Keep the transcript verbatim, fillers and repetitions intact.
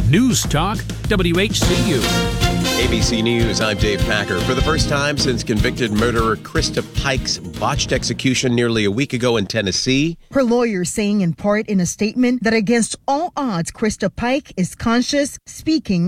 News Talk, W H C U. A B C News, I'm Dave Packer. For the first time since convicted murderer Krista Pike's botched execution nearly a week ago in Tennessee, her lawyer saying in part in a statement that against all odds, Krista Pike is conscious, speaking